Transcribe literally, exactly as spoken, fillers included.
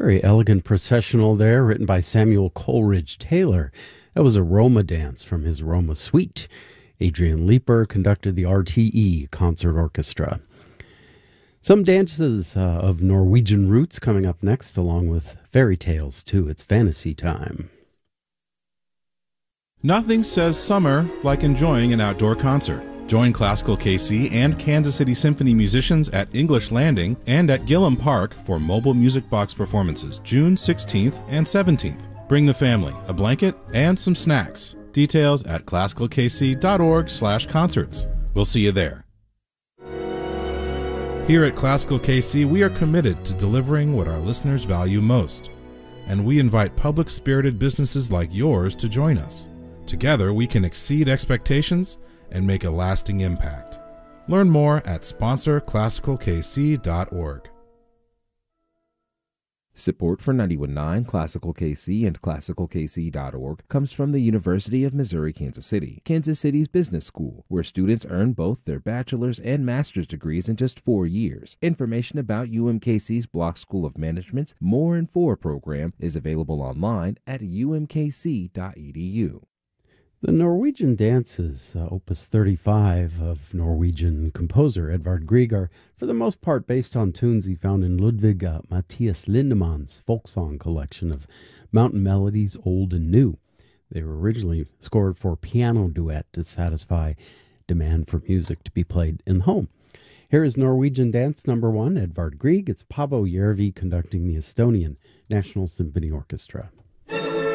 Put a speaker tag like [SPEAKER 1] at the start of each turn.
[SPEAKER 1] Very elegant processional there, written by Samuel Coleridge Taylor. That was a Roma dance from his Roma Suite. Adrian Leeper conducted the R T E Concert Orchestra. Some dances uh, of Norwegian roots coming up next, along with fairy tales, too. It's fantasy time.
[SPEAKER 2] Nothing says summer like enjoying an outdoor concert. Join Classical K C and Kansas City Symphony musicians at English Landing and at Gillum Park for mobile music box performances June sixteenth and seventeenth. Bring the family, a blanket, and some snacks. Details at classical k c dot org slash concerts. We'll see you there. Here at Classical K C, we are committed to delivering what our listeners value most, and we invite public-spirited businesses like yours to join us. Together, we can exceed expectations and make a lasting impact. Learn more at sponsor classical k c dot org.
[SPEAKER 3] Support for ninety-one point nine Classical K C and classical k c dot org comes from the University of Missouri-Kansas City, Kansas City's business school, where students earn both their bachelor's and master's degrees in just four years. Information about U M K C's Block School of Management's More in Four program is available online at u m k c dot e d u.
[SPEAKER 1] The Norwegian Dances, uh, Opus thirty-five of Norwegian composer Edvard Grieg, are for the most part based on tunes he found in Ludwig uh, Matthias Lindemann's folk song collection of mountain melodies, old and new. They were originally scored for piano duet to satisfy demand for music to be played in the home. Here is Norwegian Dance number one, Edvard Grieg. It's Paavo Järvi conducting the Estonian National Symphony Orchestra.